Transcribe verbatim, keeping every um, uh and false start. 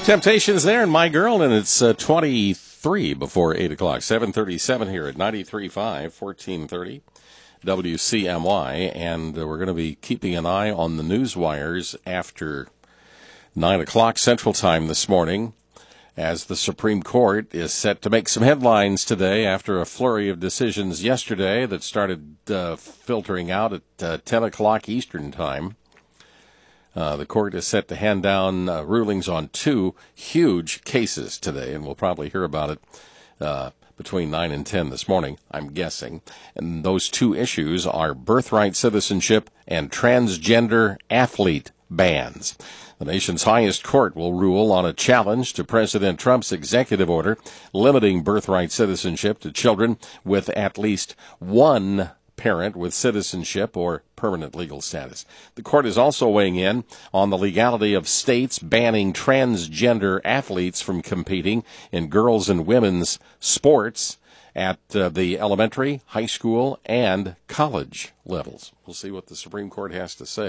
Temptations there and My Girl, and it's uh, twenty-three before eight o'clock. seven thirty-seven here at ninety-three point five, fourteen thirty W C M Y, and uh, we're going to be keeping an eye on the news wires after nine o'clock Central Time this morning, as the Supreme Court is set to make some headlines today after a flurry of decisions yesterday that started uh, filtering out at uh, ten o'clock Eastern Time. Uh, the court is set to hand down uh, rulings on two huge cases today, and we'll probably hear about it uh, between nine and ten this morning, I'm guessing. And those two issues are birthright citizenship and transgender athlete bans. The nation's highest court will rule on a challenge to President Trump's executive order limiting birthright citizenship to children with at least one parent with citizenship or permanent legal status. The court is also weighing in on the legality of states banning transgender athletes from competing in girls' and women's sports at uh, the elementary, high school, and college levels. We'll see what the Supreme Court has to say.